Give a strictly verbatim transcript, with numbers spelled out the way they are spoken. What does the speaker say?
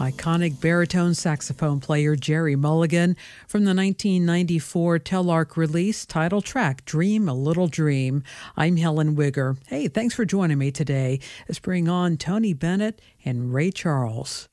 Iconic baritone saxophone player Jerry Mulligan from the nineteen ninety-four Telarc release, title track Dream a Little Dream. I'm Helen Wigger. Hey, thanks for joining me today. Let's bring on Tony Bennett and Ray Charles.